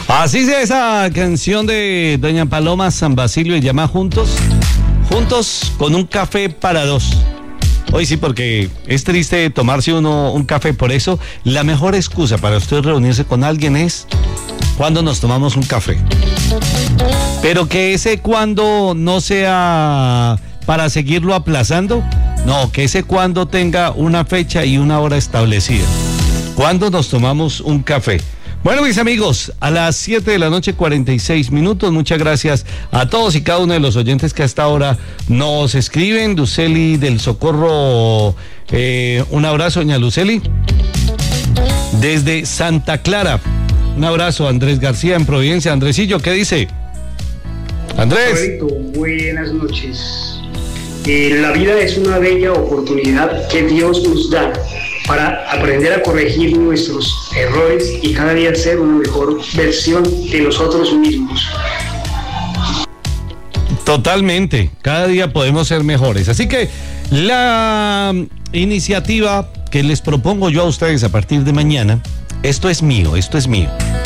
Así es esa canción de doña Paloma San Basilio y llama Juntos con un café para dos. Hoy sí, porque es triste tomarse uno un café, por eso la mejor excusa para usted reunirse con alguien es cuando nos tomamos un café. Pero que ese cuando no sea para seguirlo aplazando, no, que ese cuando tenga una fecha y una hora establecida. ¿Cuándo nos tomamos un café? Bueno, mis amigos, a las 7 de la noche, 46 minutos. Muchas gracias a todos y cada uno de los oyentes que hasta ahora nos escriben. Luceli del Socorro, un abrazo, doña Luceli. Desde Santa Clara, un abrazo. Andrés García en Providencia. Andresillo, ¿qué dice? Andrés. Correcto, buenas noches. La vida es una bella oportunidad que Dios nos da para aprender a corregir nuestros errores y cada día ser una mejor versión de nosotros mismos. Totalmente, cada día podemos ser mejores. Así que la iniciativa que les propongo yo a ustedes a partir de mañana, esto es mío. Esto es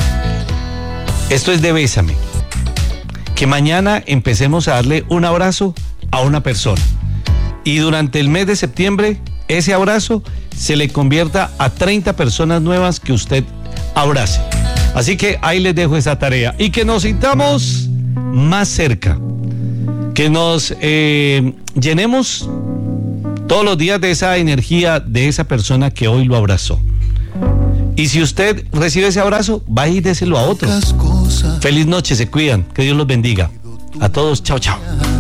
de Bésame. Que mañana empecemos a darle un abrazo a una persona. Y durante el mes de septiembre, ese abrazo se le convierta a 30 personas nuevas que usted abrace. Así que ahí les dejo esa tarea. Y que nos sintamos más cerca. Que nos llenemos todos los días de esa energía de esa persona que hoy lo abrazó. Y si usted recibe ese abrazo, va y déselo a otro. Feliz noche, se cuidan. Que Dios los bendiga. A todos, chao, chao.